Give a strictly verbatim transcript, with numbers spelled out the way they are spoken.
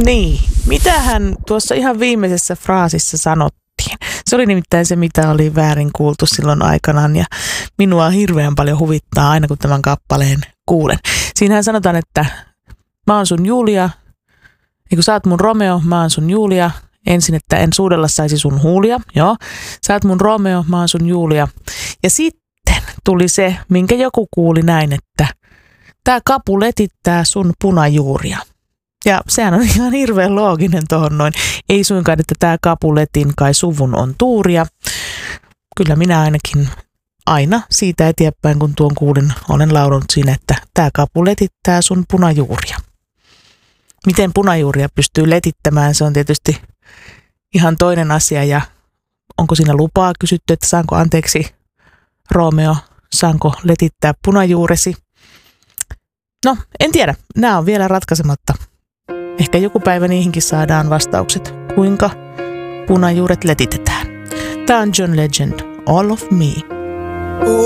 Niin, mitähän tuossa ihan viimeisessä fraasissa sanottiin? Se oli nimittäin se, mitä oli väärin kuultu silloin aikanaan ja minua hirveän paljon huvittaa aina, kun tämän kappaleen kuulen. Siinähän sanotaan, että mä oon sun Julia, niin kun sä oot mun Romeo, mä oon sun Julia. Ensin, että en suudella saisi sun huulia, joo. Sä oot mun Romeo, mä oon sun Julia. Ja sitten tuli se, minkä joku kuuli näin, että tää kapu letittää sun punajuuria. Ja sehän on ihan hirveän looginen tohon noin. Ei suinkaan, että tää kapuletin kai suvun on tuuria. Kyllä minä ainakin aina siitä eteenpäin, kun tuon kuulin, olen laulanut siinä, että tää kapu letittää sun punajuuria. Miten punajuuria pystyy letittämään, se on tietysti ihan toinen asia. Ja onko siinä lupaa kysytty, että saanko anteeksi Romeo, saanko letittää punajuuresi? No, en tiedä. Nämä on vielä ratkaisematta. Ehkä joku päivä niihinkin saadaan vastaukset, kuinka punajuuret letitetään. Tämä on John Legend, All of Me.